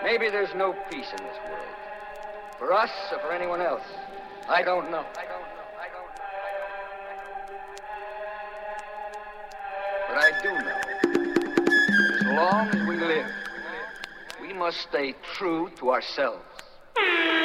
Maybe there's no peace in this world. For us or for anyone else. I don't know. But I do know that as long as we live, we must stay true to ourselves.